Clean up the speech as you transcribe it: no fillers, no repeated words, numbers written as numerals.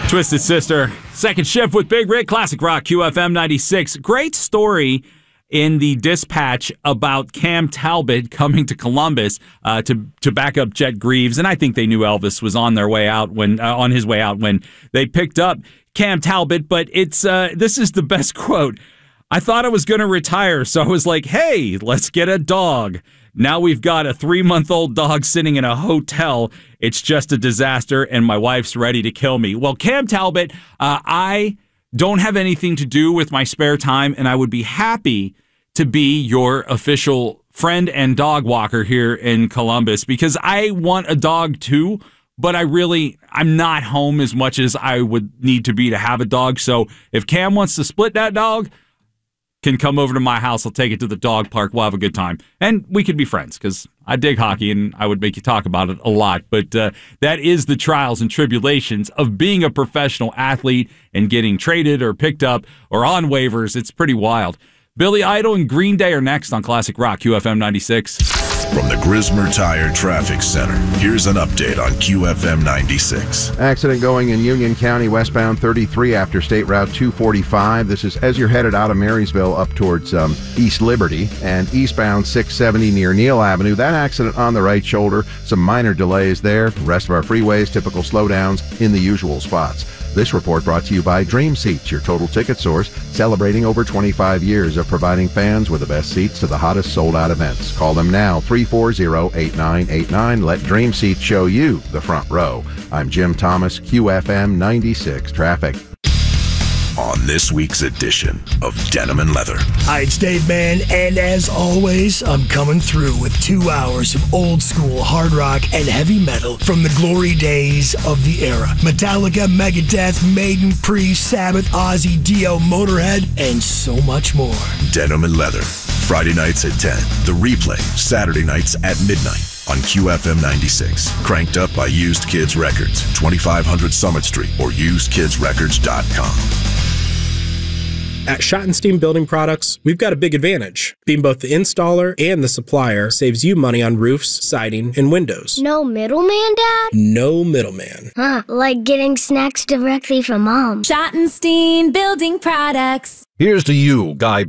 Twisted Sister, second shift with Big Rick, Classic Rock, QFM 96. Great story in the dispatch about Cam Talbot coming to Columbus to back up Jet Greaves, and I think they knew Elvis was on his way out when they picked up Cam Talbot. But it's this is the best quote. I thought I was going to retire, so I was like, "Hey, let's get a dog." Now we've got a 3-month-old dog sitting in a hotel. It's just a disaster, and my wife's ready to kill me. Well, Cam Talbot, I don't have anything to do with my spare time, and I would be happy to be your official friend and dog walker here in Columbus because I want a dog too, but I'm not home as much as I would need to be to have a dog. So if Cam wants to split that dog, can come over to my house. I'll take it to the dog park. We'll have a good time. And we could be friends because I dig hockey and I would make you talk about it a lot. But that is the trials and tribulations of being a professional athlete and getting traded or picked up or on waivers. It's pretty wild. Billy Idol and Green Day are next on Classic Rock, QFM 96. From the Grismer Tire Traffic Center, here's an update on QFM 96. Accident going in Union County, westbound 33 after State Route 245. This is as you're headed out of Marysville up towards East Liberty, and eastbound 670 near Neal Avenue. That accident on the right shoulder, some minor delays there. The rest of our freeways, typical slowdowns in the usual spots. This report brought to you by Dream Seats, your total ticket source, celebrating over 25 years of providing fans with the best seats to the hottest sold-out events. Call them now, 340-8989. Let Dream Seats show you the front row. I'm Jim Thomas, QFM 96 Traffic. On this week's edition of Denim and Leather. Hi, it's Dave Mann, and as always, I'm coming through with 2 hours of old school hard rock and heavy metal from the glory days of the era. Metallica, Megadeth, Maiden, Priest, Sabbath, Ozzy, Dio, Motorhead, and so much more. Denim and Leather. Friday nights at 10. The replay, Saturday nights at midnight. On QFM 96. Cranked up by Used Kids Records, 2500 Summit Street or usedkidsrecords.com. At Schottenstein Building Products, we've got a big advantage. Being both the installer and the supplier saves you money on roofs, siding, and windows. No middleman, Dad? No middleman. Like getting snacks directly from Mom. Schottenstein Building Products. Here's to you, Guy